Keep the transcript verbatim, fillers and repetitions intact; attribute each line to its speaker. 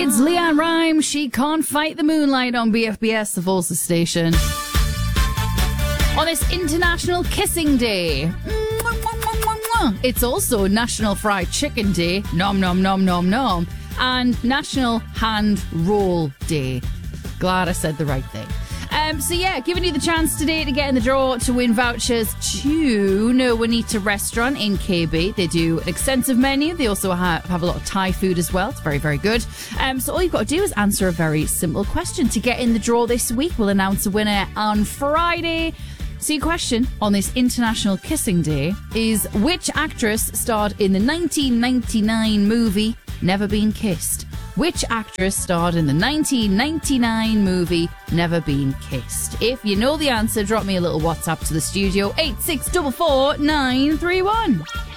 Speaker 1: It's Leanne Rhyme. She can't fight the moonlight on B F B S, the Volsa station. On this International Kissing Day. It's also National Fried Chicken Day. Nom nom nom nom nom. And National Hand Roll Day. Glad I said the right thing. Um, so yeah, giving you the chance today to get in the draw to win vouchers to No Juanita Restaurant in K B. They do an extensive menu. They also have, have a lot of Thai food as well. It's very, very good. Um, so all you've got to do is answer a very simple question to get in the draw this week. We'll announce a winner on Friday. So your question on this International Kissing Day is, which actress starred in the nineteen ninety-nine movie Never Been Kissed? Which actress starred in the nineteen ninety-nine movie Never Been Kissed? If you know the answer, drop me a little WhatsApp to the studio, eight six four four nine three one.